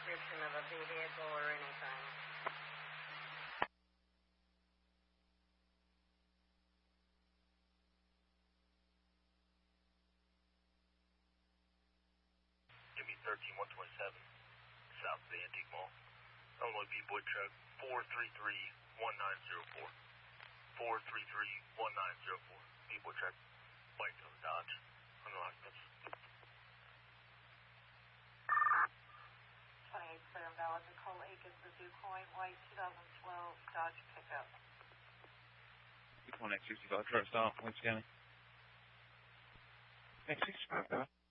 description of a vehicle or anything. Give me 13127, south of the Antique Mall. Illinois B-Boy truck 433-1904. 433-1904. B-Boy truck, white Tail Dodge. Unlocked. 28 clear and valid. Nicole Akins, the DuPoint, white 2012 Dodge pickup. DuPoint X65 truck stop, Wayne County. X65,